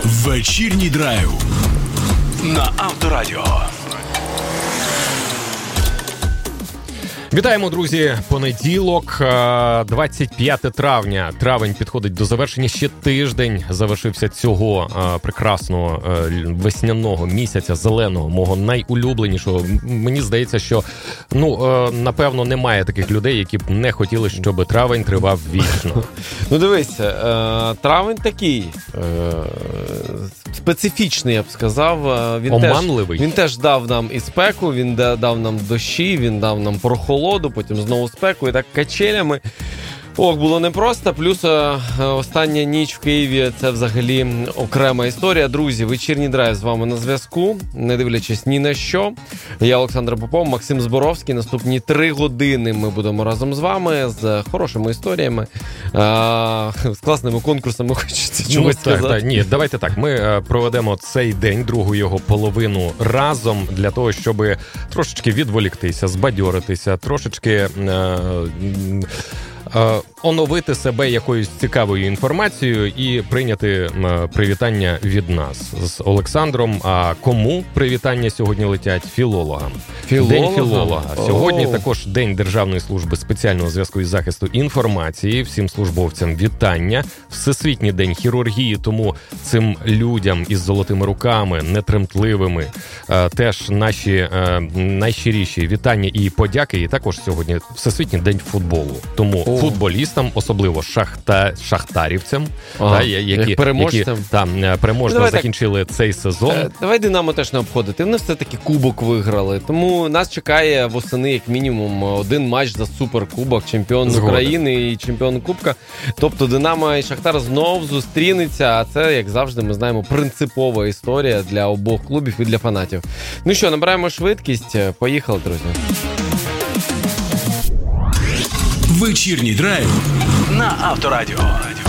Вечірній драйв на Авторадіо. Вітаємо, друзі! Понеділок, 25 травня. Травень підходить до завершення. Ще тиждень завершився цього прекрасного весняного місяця, зеленого, мого найулюбленішого. Мені здається, що, напевно, немає таких людей, які б не хотіли, щоб травень тривав вічно. Ну, дивись, травень такий специфічний, я б сказав. Оманливий. Він теж дав нам і спеку, він дав нам дощі, він дав нам прохолоду, потім знову спеку і так качелями. Було непросто, плюс остання ніч в Києві – це взагалі окрема історія. Друзі, вечірній драйв з вами на зв'язку, не дивлячись ні на що. Я Олександр Попов, Максим Зборовський. Наступні 3 години ми будемо разом з вами, з хорошими історіями, з класними конкурсами, хочеться чогось сказати. Так. Ні, давайте так, ми проведемо цей день, другу його половину разом, для того, щоб трошечки відволіктися, збадьоритися, трошечки оновити себе якоюсь цікавою інформацією і прийняти привітання від нас з Олександром. А кому привітання сьогодні летять? Філологам. День філолога. Сьогодні також День Державної служби спеціального зв'язку і захисту інформації. Всім службовцям вітання. Всесвітній день хірургії, тому цим людям із золотими руками, нетремтливими, теж наші найщиріші вітання і подяки. І також сьогодні Всесвітній день футболу. Тому футболістам, особливо шахтарівцям, які переможно закінчили цей сезон. Давай Динамо теж не обходити. Вони все-таки кубок виграли. Тому нас чекає восени як мінімум один матч за суперкубок, чемпіон України і чемпіон Кубка. Тобто Динамо і Шахтар знов зустрінеться, а це, як завжди, ми знаємо, принципова історія для обох клубів і для фанатів. Ну що, набираємо швидкість. Поїхали, друзі. Вечірній драйв на Авторадіо.